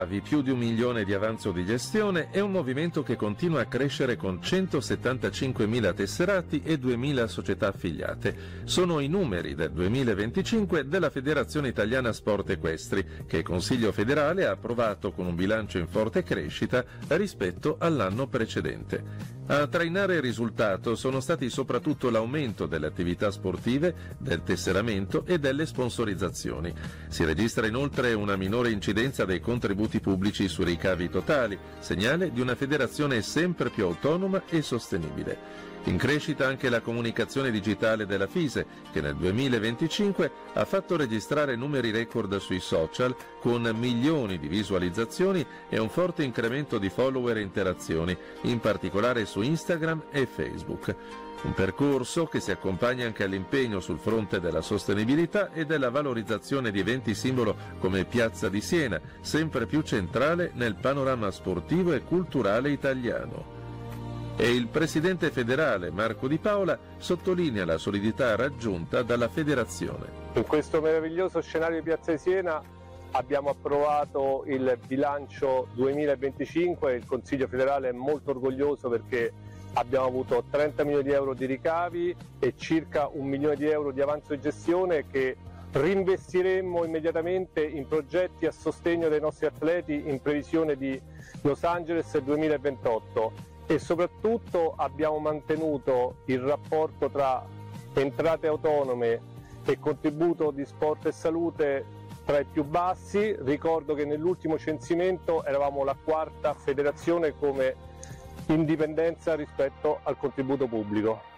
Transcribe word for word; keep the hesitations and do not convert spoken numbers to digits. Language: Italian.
più di un milione di avanzo di gestione e un movimento che continua a crescere con centosettantacinquemila tesserati e duemila società affiliate. Sono i numeri del duemilaventicinque della Federazione Italiana Sport Equestri, che il Consiglio federale ha approvato con un bilancio in forte crescita rispetto all'anno precedente. A trainare il risultato sono stati soprattutto l'aumento delle attività sportive, del tesseramento e delle sponsorizzazioni. Si registra inoltre una minore incidenza dei contributi pubblici sui ricavi totali, segnale di una federazione sempre più autonoma e sostenibile. In crescita anche la comunicazione digitale della FISE, che nel duemilaventicinque ha fatto registrare numeri record sui social con milioni di visualizzazioni e un forte incremento di follower e interazioni, in particolare su Instagram e Facebook. Un percorso che si accompagna anche all'impegno sul fronte della sostenibilità e della valorizzazione di eventi simbolo come Piazza di Siena, sempre più centrale nel panorama sportivo e culturale italiano. E il presidente federale Marco Di Paola sottolinea la solidità raggiunta dalla federazione. In questo meraviglioso scenario di Piazza di Siena abbiamo approvato il bilancio duemilaventicinque e il Consiglio federale è molto orgoglioso perché abbiamo avuto trenta milioni di euro di ricavi e circa un milione di euro di avanzo di gestione che reinvestiremmo immediatamente in progetti a sostegno dei nostri atleti in previsione di Los Angeles duemilaventotto. E soprattutto abbiamo mantenuto il rapporto tra entrate autonome e contributo di sport e salute tra i più bassi. Ricordo che nell'ultimo censimento eravamo la quarta federazione come indipendenza rispetto al contributo pubblico.